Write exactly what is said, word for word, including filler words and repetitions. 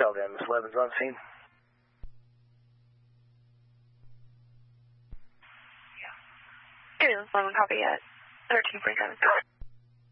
L D M, Miss Levens on scene. Two, eleven copy at thirteen forty-seven.